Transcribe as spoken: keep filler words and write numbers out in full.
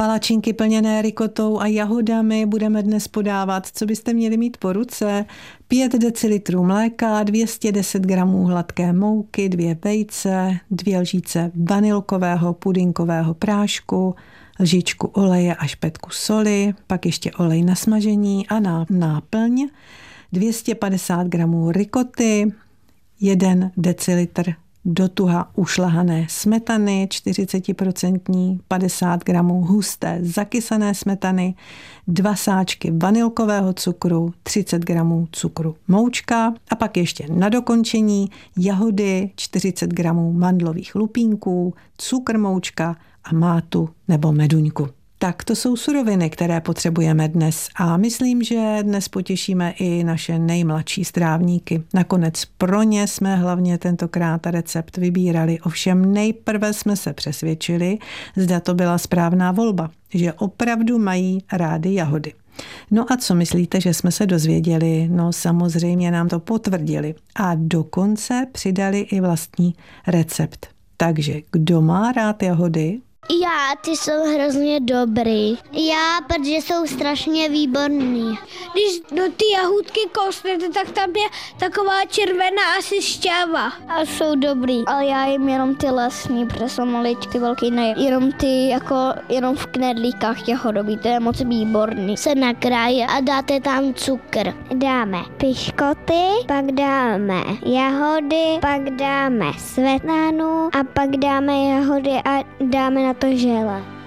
Palačinky plněné rikotou a jahodami budeme dnes podávat, co byste měli mít po ruce. pět decilitrů mléka, dvě stě deset gramů hladké mouky, dvě vejce, dvě lžíce vanilkového pudinkového prášku, lžičku oleje a špetku soli, pak ještě olej na smažení a na náplň, dvě stě padesát gramů rikoty, jeden decilitr do tuha ušlahané smetany, čtyřicet procent, padesát gramů husté zakysané smetany, dva sáčky vanilkového cukru, třicet gramů cukru moučka a pak ještě na dokončení jahody, čtyřicet gramů mandlových lupínků, cukr moučka a mátu nebo meduňku. Tak to jsou suroviny, které potřebujeme dnes a myslím, že dnes potěšíme i naše nejmladší strávníky. Nakonec pro ně jsme hlavně tentokrát recept vybírali, ovšem nejprve jsme se přesvědčili, zda to byla správná volba, že opravdu mají rády jahody. No a co myslíte, že jsme se dozvěděli? No samozřejmě nám to potvrdili a dokonce přidali i vlastní recept. Takže kdo má rád jahody? Já, ty jsou hrozně dobrý. Já, protože jsou strašně výborný. Když do ty jahůdky kousnete, tak tam je taková červená asi šťáva. A jsou dobrý. Ale já jim jenom ty lesní, protože jsou maličky, ty velký ne. Jenom ty jako jenom v knedlíkách jahodový, to je moc výborný. Se nakráje a dáte tam cukr. Dáme piškoty, pak dáme jahody, pak dáme smetanu a pak dáme jahody a dáme na to žele.